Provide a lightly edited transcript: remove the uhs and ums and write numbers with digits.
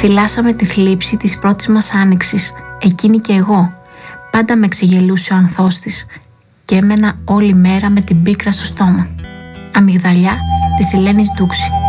Θυλάσαμε τη θλίψη της πρώτης μας άνοιξης, εκείνη και εγώ. Πάντα με ξεγελούσε ο ανθός της και έμενα όλη μέρα με την πίκρα στο στόμα. Αμυγδαλιά της Ελένης Ντούξη.